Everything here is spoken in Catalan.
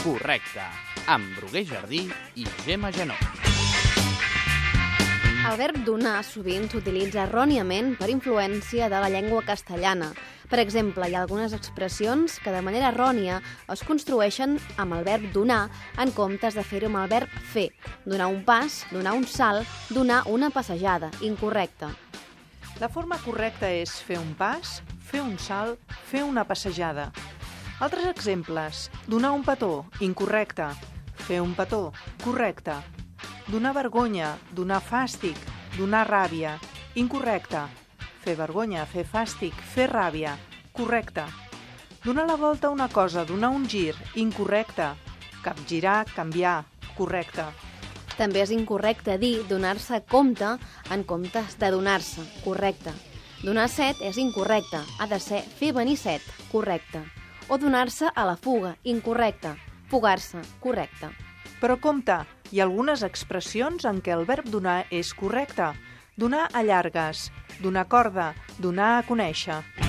Correcte, amb Bruguer Jardí i Gemma Janó. El verb donar sovint s'utilitza erròniament per influència de la llengua castellana. Per exemple, hi ha algunes expressions que de manera errònia es construeixen amb el verb donar en comptes de fer-ho amb el verb fer. Donar un pas, donar un salt, donar una passejada. Incorrecte. La forma correcta és fer un pas, fer un salt, fer una passejada. Altres exemples. Donar un petó, incorrecte. Fer un petó, correcte. Donar vergonya, donar fàstic, donar ràbia, incorrecte. Fer vergonya, fer fàstic, fer ràbia, correcte. Donar la volta a una cosa, donar un gir, incorrecte. Capgirar, canviar, correcte. També és incorrecte dir donar-se compte en comptes de donar-se, correcte. Donar set és incorrecte, ha de ser fer venir set, correcte. O donar-se a la fuga, incorrecte. Fugar-se, correcte. Però compte, hi ha algunes expressions en què el verb donar és correcte. Donar a llargues, donar corda, donar a conèixer.